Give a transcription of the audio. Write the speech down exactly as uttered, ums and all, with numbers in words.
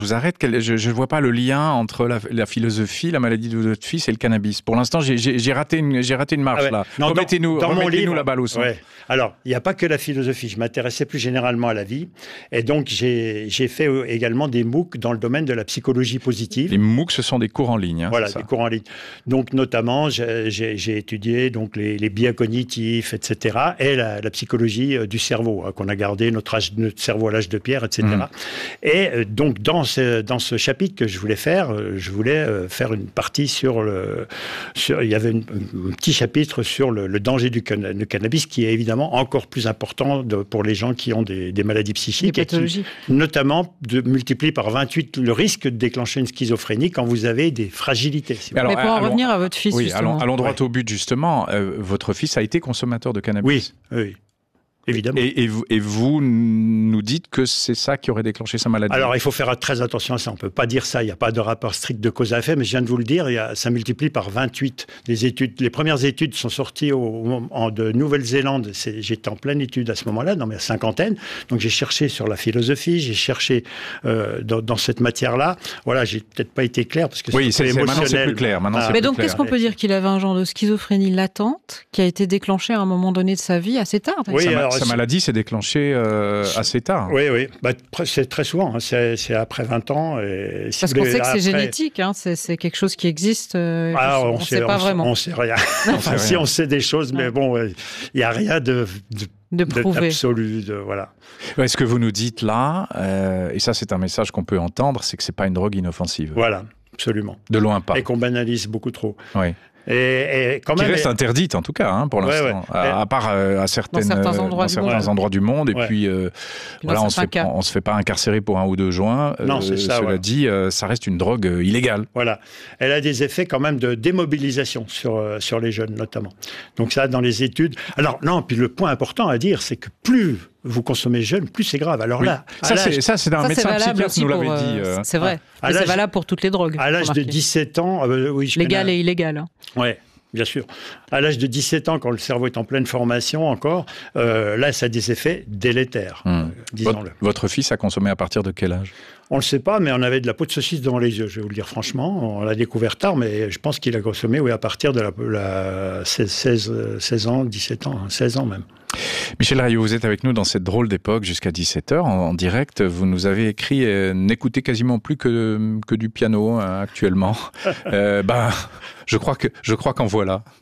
Je vous arrête, je ne vois pas le lien entre la, la philosophie, la maladie de votre fils et le cannabis. Pour l'instant, j'ai, j'ai, j'ai, raté, une, j'ai raté une marche, ah ouais. là. Non, remettez-nous, dans, dans remettez-nous livre, la balle au centre. Ouais. Alors, il n'y a pas que la philosophie. Je m'intéressais plus généralement à la vie. Et donc, j'ai, j'ai fait également des MOOC dans le domaine de la psychologie positive. Les MOOC, ce sont des cours en ligne. Hein, voilà, c'est ça. des cours en ligne. Donc, notamment, j'ai, j'ai, j'ai étudié donc, les, les biais cognitifs, et cetera. Et la, la psychologie du cerveau, hein, qu'on a gardé, notre, âge, notre cerveau à l'âge de pierre, et cetera. Mmh. Et euh, donc, dans ce, dans ce chapitre que je voulais faire, je voulais faire une partie sur le... Sur, il y avait une, un petit chapitre sur le, le danger du can, le cannabis, qui est évidemment encore plus important de, pour les gens qui ont des, des maladies psychiques. Des pathologies. Et qui, notamment, de, multiplie par vingt-huit le risque de déclencher une schizophrénie quand vous avez des fragilités. Si Alors, Mais pour en allons, revenir à votre fils, oui, justement. Allons, allons droit ouais. au but, justement. Euh, votre fils a été consommateur de cannabis. Oui, oui. Évidemment. Et, et, vous, et vous nous dites que c'est ça qui aurait déclenché sa maladie. Alors, il faut faire très attention à ça. On ne peut pas dire ça. Il n'y a pas de rapport strict de cause à effet, mais je viens de vous le dire, il y a, ça multiplie par vingt-huit. Les, études, les premières études sont sorties au, en, de Nouvelle-Zélande. C'est, j'étais en pleine étude à ce moment-là, dans ma cinquantaine. Donc, j'ai cherché sur la philosophie, j'ai cherché euh, dans, dans cette matière-là. Voilà, j'ai peut-être pas été clair, parce que oui, c'est, c'est, émotionnel. Maintenant, c'est plus clair. Maintenant, ah, c'est mais plus donc, clair. Qu'est-ce qu'on peut dire qu'il avait un genre de schizophrénie latente qui a été déclenchée à un moment donné de sa vie assez tard? Oui, sa, alors, sa maladie s'est déclenchée Euh, assez tard. Oui, oui. Bah, c'est très souvent. Hein. C'est, c'est après vingt ans. Et si Parce qu'on sait que après... c'est génétique. Hein. C'est, c'est quelque chose qui existe. Euh, ah, on ne sait, sait pas on vraiment. On sait rien. Enfin, si on sait des choses, mais bon, il n'y a rien de, de, de prouvé. d'absolu. De, voilà. Ouais, ce que vous nous dites là, euh, et ça c'est un message qu'on peut entendre, c'est que ce n'est pas une drogue inoffensive. Voilà, absolument. De loin pas. Et qu'on banalise beaucoup trop. Oui. Et, et quand qui même, reste et... interdite en tout cas hein, pour l'instant, ouais, ouais. À, à part euh, à certaines, dans certains endroits, dans du, certains monde. endroits du monde. Et ouais. puis, euh, voilà, on ne se fait pas incarcérer pour un ou deux joints. Non, euh, c'est ça. Cela ouais. dit, euh, ça reste une drogue euh, illégale. Voilà. Elle a des effets quand même de démobilisation sur, euh, sur les jeunes notamment. Donc ça, dans les études... Alors non, puis le point important à dire, c'est que plus vous consommez jeune, plus c'est grave. Alors oui. là, ça, c'est, ça, c'est un ça, médecin c'est psychiatre qui nous l'avait pour, dit. Euh, c'est vrai. À c'est valable pour toutes les drogues. À l'âge de dix-sept ans... Euh, oui, je Légal connais... et illégal. Hein. Ouais. Bien sûr. À l'âge de dix-sept ans, quand le cerveau est en pleine formation encore, euh, là, ça a des effets délétères, hum. euh, disons-le. Votre, votre fils a consommé à partir de quel âge ? On ne le sait pas, mais on avait de la peau de saucisse devant les yeux, je vais vous le dire franchement. On l'a découvert tard, mais je pense qu'il a consommé oui, à partir de la, la seize, seize ans, dix-sept ans, seize ans même. Michel Rayou, vous êtes avec nous dans cette drôle d'époque jusqu'à dix-sept heures en, en direct. Vous nous avez écrit euh, « N'écoutez quasiment plus que, que du piano hein, actuellement ». euh, ben, je crois que, je crois qu'en voilà.